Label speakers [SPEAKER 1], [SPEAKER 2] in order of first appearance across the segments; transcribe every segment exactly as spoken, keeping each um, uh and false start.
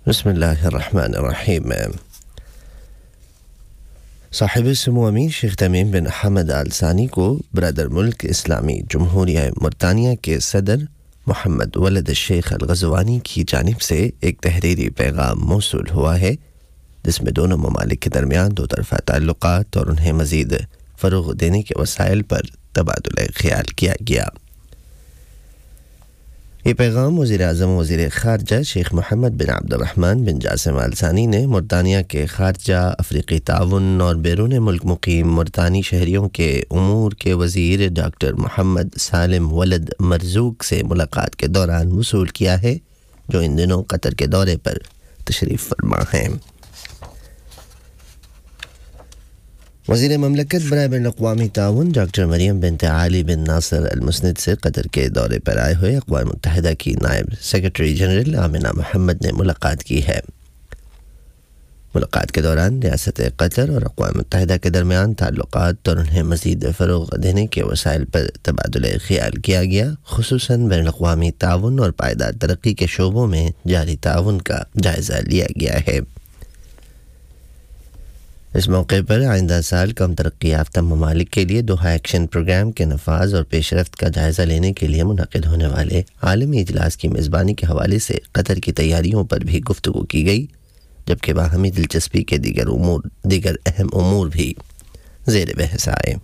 [SPEAKER 1] بسم اللہ الرحمن الرحیم. صاحب سمو امیر شیخ تمیم بن حمد آل ثانی کو برادر ملک اسلامی جمہوریہ موریتانیہ کے صدر محمد ولد الشیخ الغزوانی کی جانب سے ایک تحریری پیغام موصول ہوا ہے، جس میں دونوں ممالک کے درمیان دو طرفہ تعلقات اور انہیں مزید فروغ دینے کے وسائل پر تبادلہ خیال کیا گیا. یہ پیغام وزیر اعظم و وزیر خارجہ شیخ محمد بن عبد الرحمن بن جاسم آل ثانی نے موریتانیہ کے خارجہ، افریقی تعاون اور بیرون ملک مقیم موریتانی شہریوں کے امور کے وزیر ڈاکٹر محمد سالم ولد مرزوق سے ملاقات کے دوران وصول کیا ہے، جو ان دنوں قطر کے دورے پر تشریف فرما ہیں. وزیر مملکت برائے بین الاقوامی تعاون ڈاکٹر مریم بنت علی بن ناصر المسند سے قطر کے دورے پر آئے ہوئے اقوام متحدہ کی نائب سیکرٹری جنرل آمنہ محمد نے ملاقات کی ہے. ملاقات کے دوران ریاست قطر اور اقوام متحدہ کے درمیان تعلقات اور انہیں مزید فروغ دینے کے وسائل پر تبادلہ خیال کیا گیا، خصوصاً بین الاقوامی تعاون اور پائیدار ترقی کے شعبوں میں جاری تعاون کا جائزہ لیا گیا ہے. اس موقع پر آئندہ سال کم ترقی یافتہ ممالک کے لیے دوحہ ایکشن پروگرام کے نفاذ اور پیش رفت کا جائزہ لینے کے لیے منعقد ہونے والے عالمی اجلاس کی میزبانی کے حوالے سے قطر کی تیاریوں پر بھی گفتگو کی گئی، جبکہ باہمی دلچسپی کے دیگر امور دیگر اہم امور بھی زیر بحث آئے.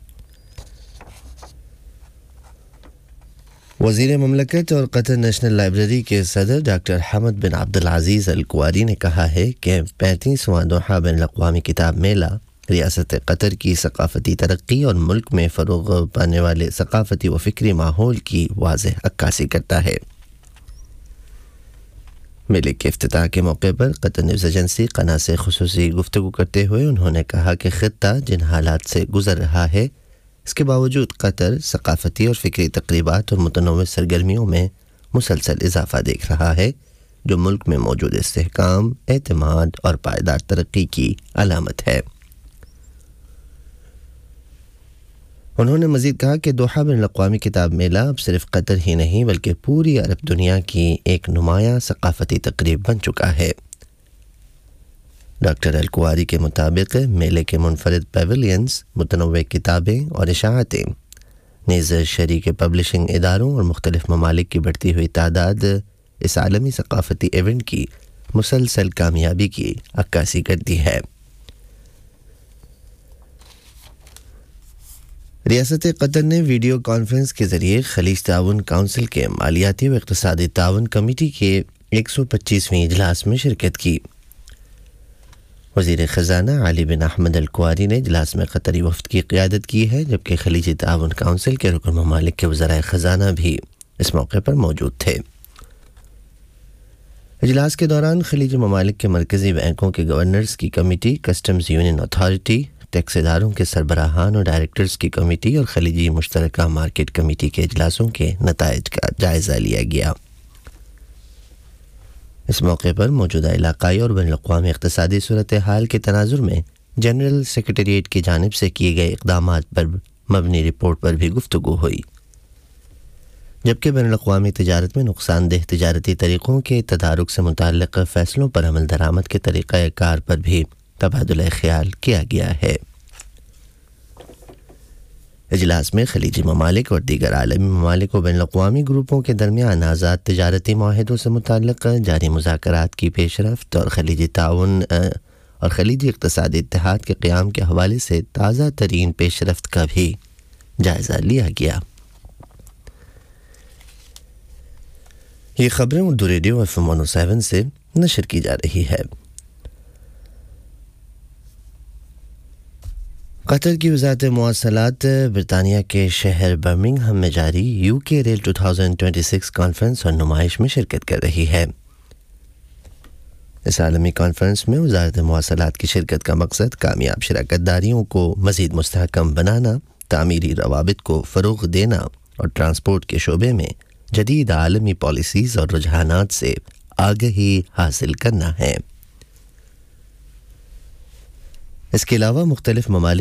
[SPEAKER 1] وزیر مملکت اور قطر نیشنل لائبریری کے صدر ڈاکٹر حمد بن عبد العزیز الکواری نے کہا ہے کہ پینتیسواں دوحہ بین الاقوامی کتاب میلہ ریاست قطر کی ثقافتی ترقی اور ملک میں فروغ پانے والے ثقافتی و فکری ماحول کی واضح عکاسی کرتا ہے. میلے کے افتتاح کے موقع پر قطر نیوز ایجنسی قنا سے خصوصی گفتگو کرتے ہوئے انہوں نے کہا کہ خطہ جن حالات سے گزر رہا ہے، اس کے باوجود قطر ثقافتی اور فکری تقریبات اور متنوع سرگرمیوں میں مسلسل اضافہ دیکھ رہا ہے، جو ملک میں موجود استحکام، اعتماد اور پائیدار ترقی کی علامت ہے. انہوں نے مزید کہا کہ دوحہ بین الاقوامی کتاب میلہ اب صرف قطر ہی نہیں بلکہ پوری عرب دنیا کی ایک نمایاں ثقافتی تقریب بن چکا ہے. ڈاکٹر الکواری کے مطابق میلے کے منفرد پیویلینز، متنوع کتابیں اور اشاعتیں، نیز شریک پبلشنگ اداروں اور مختلف ممالک کی بڑھتی ہوئی تعداد اس عالمی ثقافتی ایونٹ کی مسلسل کامیابی کی عکاسی کرتی ہے. ریاست قطر نے ویڈیو کانفرنس کے ذریعے خلیج تعاون کونسل کے مالیاتی و اقتصادی تعاون کمیٹی کے ایک سو پچیسویں اجلاس میں شرکت کی. وزیر خزانہ علی بن احمد الکواری نے اجلاس میں قطری وفد کی قیادت کی ہے، جبکہ خلیجی تعاون کونسل کے رکن ممالک کے وزرائے خزانہ بھی اس موقع پر موجود تھے. اجلاس کے دوران خلیجی ممالک کے مرکزی بینکوں کے گورنرز کی committee, customs union authority, tax اداروں کے سربراہان اور ڈائریکٹرز کی کمیٹی اور خلیجی مشترکہ مارکیٹ کمیٹی کے اجلاسوں کے نتائج کا جائزہ لیا گیا. اس موقع پر موجودہ علاقائی اور بین الاقوامی اقتصادی صورتحال کے تناظر میں جنرل سیکریٹریٹ کی جانب سے کیے گئے اقدامات پر مبنی رپورٹ پر بھی گفتگو ہوئی، جبکہ بین الاقوامی تجارت میں نقصان دہ تجارتی طریقوں کے تدارک سے متعلق فیصلوں پر عمل درآمد کے طریقہ کار پر بھی تبادلہ خیال کیا گیا ہے. اجلاس میں خلیجی ممالک اور دیگر عالمی ممالک و بین الاقوامی گروپوں کے درمیان آزاد تجارتی معاہدوں سے متعلق جاری مذاکرات کی پیش رفت اور خلیجی تعاون اور خلیجی اقتصادی اتحاد کے قیام کے حوالے سے تازہ ترین پیش رفت کا بھی جائزہ لیا گیا. یہ خبریں Urdu radio F M one او سیون سے نشر کی جا رہی ہے. قطر کی وزارت مواصلات برطانیہ کے شہر برمنگھم میں جاری یو کے ریل دو ہزار چھبیس کانفرنس اور نمائش میں شرکت کر رہی ہے. اس عالمی کانفرنس میں وزارت مواصلات کی شرکت کا مقصد کامیاب شراکت داریوں کو مزید مستحکم بنانا، تعمیری روابط کو فروغ دینا اور ٹرانسپورٹ کے شعبے میں جدید عالمی پالیسیز اور رجحانات سے آگہی حاصل کرنا ہے. اس کے علاوہ مختلف ممالک